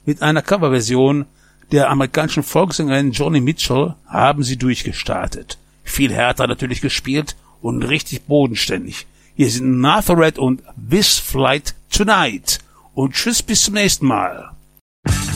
Mit einer Coverversion der amerikanischen Folksängerin Joni Mitchell haben sie durchgestartet. Viel härter natürlich gespielt und richtig bodenständig. Hier sind Natharet und This Flight Tonight. Und tschüss, bis zum nächsten Mal.